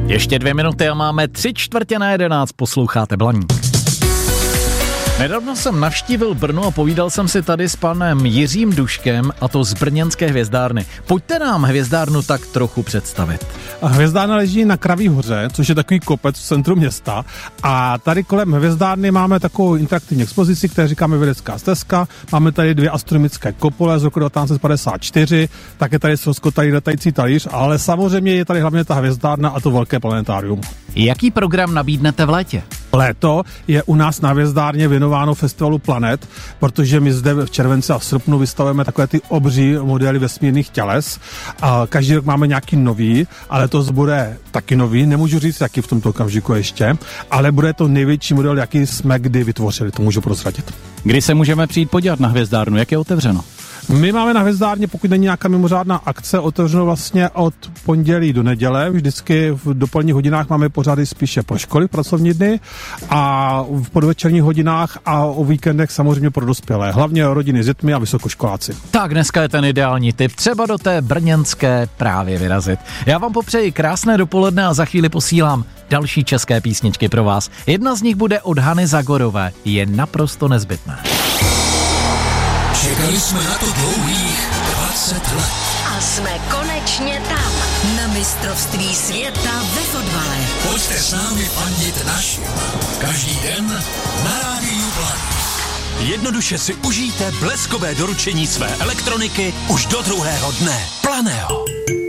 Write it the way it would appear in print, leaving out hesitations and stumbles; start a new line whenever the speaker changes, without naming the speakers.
Ještě 2 minuty a máme 11:45, posloucháte Blaník. Nedávno jsem navštívil Brno a povídal jsem si tady s panem Jiřím Duškem, a to z brněnské hvězdárny. Pojďte nám hvězdárnu tak trochu představit.
Hvězdárna leží na Kraví hoře, což je takový kopec v centru města, a tady kolem hvězdárny máme takovou interaktivní expozici, které říkáme vědecká stezka. Máme tady 2 astronomické kopole z roku 1954, také tady ztroskotaný letající talíř, ale samozřejmě je tady hlavně ta hvězdárna a to velké planetárium.
Jaký program nabídnete v létě?
Léto je u nás na hvězdárně věnováno festivalu planet, protože my zde v červenci a v srpnu vystavujeme takové ty obří modely vesmírných těles. A každý rok máme nějaký nový, ale letos bude taky nový, nemůžu říct, jaký v tomto okamžiku ještě, ale bude to největší model, jaký jsme kdy vytvořili, to můžu prozradit.
Kdy se můžeme přijít podívat na hvězdárnu, jak je otevřeno?
My máme na hvězdárně, pokud není nějaká mimořádná akce, otevřeno vlastně od pondělí do neděle. Vždycky v dopoledních hodinách máme pořady spíše pro školy, pracovní dny, a v podvečerních hodinách a o víkendech samozřejmě pro dospělé. Hlavně rodiny s dětmi a vysokoškoláci.
Tak dneska je ten ideální tip, třeba do té brněnské právě vyrazit. Já vám popřeji krásné dopoledne a za chvíli posílám další české písničky pro vás. Jedna z nich bude od Hany Zagorové. Je naprosto nezbytná.
Čekali jsme na to dlouhých 20 let.
A jsme konečně tam. Na mistrovství světa ve fotbale.
Pojďte s námi fandit našim. Každý den na rádiu Blaník.
Jednoduše si užijte bleskové doručení své elektroniky už do druhého dne. Planého.